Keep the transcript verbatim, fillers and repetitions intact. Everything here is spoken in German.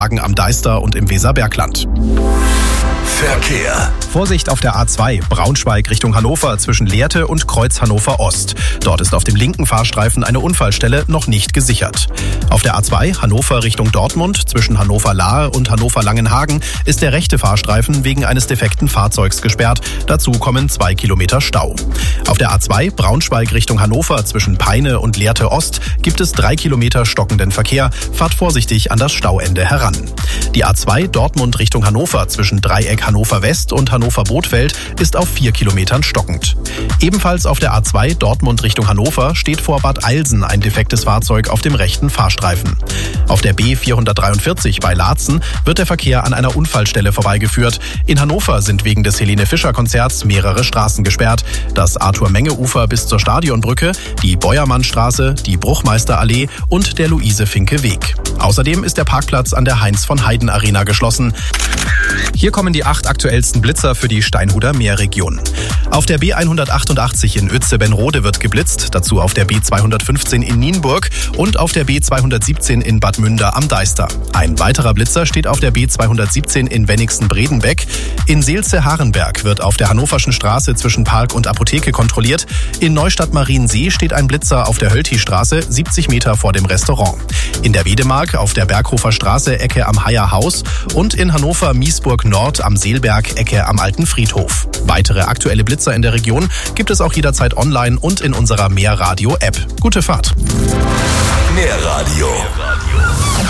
am Deister und im Weserbergland. Verkehr. Vorsicht auf der A zwei, Braunschweig Richtung Hannover zwischen Lehrte und Kreuz Hannover Ost. Dort ist auf dem linken Fahrstreifen eine Unfallstelle noch nicht gesichert. Auf der A zwei, Hannover Richtung Dortmund zwischen Hannover-Lahr und Hannover-Langenhagen ist der rechte Fahrstreifen wegen eines defekten Fahrzeugs gesperrt. Dazu kommen zwei Kilometer Stau. Auf der A zwei, Braunschweig Richtung Hannover zwischen Peine und Lehrte Ost gibt es drei Kilometer stockenden Verkehr. Fahrt vorsichtig an das Stauende heran. Die A zwei, Dortmund Richtung Hannover zwischen Dreieck Hannover West und Hannover Bothfeld ist auf vier Kilometern stockend. Ebenfalls auf der A zwei Dortmund Richtung Hannover steht vor Bad Eilsen ein defektes Fahrzeug auf dem rechten Fahrstreifen. Auf der B vierhundertdreiundvierzig bei Laatzen wird der Verkehr an einer Unfallstelle vorbeigeführt. In Hannover sind wegen des Helene-Fischer-Konzerts mehrere Straßen gesperrt. Das Arthur-Menge-Ufer bis zur Stadionbrücke, die Beuermannstraße, die Bruchmeisterallee und der Luise-Finke-Weg. Außerdem ist der Parkplatz an der Heinz-von-Heiden-Arena geschlossen. Hier kommen die acht aktuellsten Blitzer für die Steinhuder Meerregion. Auf der B hundertachtundachtzig in Uetze-Benrode wird geblitzt, dazu auf der B zweihundertfünfzehn in Nienburg und auf der B zweihundertsiebzehn in Bad Münder am Deister. Ein weiterer Blitzer steht auf der B zweihundertsiebzehn in Wenningsen-Bredenbeck. In Seelze-Harenberg wird auf der Hannoverschen Straße zwischen Park und Apotheke kontrolliert. In Neustadt-Mariensee steht ein Blitzer auf der Hölti-Straße, siebzig Meter vor dem Restaurant. In der Wedemark auf der Berghofer Straße, Ecke am Haier Haus und in Hannover-Miesburg Nord am Seelberg, Ecke am Alten Friedhof. Weitere aktuelle Blitzer in der Region gibt es auch jederzeit online und in unserer Mehr Radio App. Gute Fahrt. Mehr Radio.